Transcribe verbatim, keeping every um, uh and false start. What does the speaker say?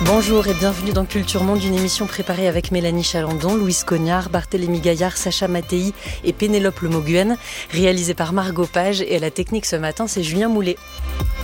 Bonjour et bienvenue dans Culture Monde, une émission préparée avec Mélanie Chalandon, Louise Cognard, Barthélémy Gaillard, Sacha Mattei et Pénélope Le Moguen, réalisée par Margot Page, et à la technique ce matin c'est Julien Moulet.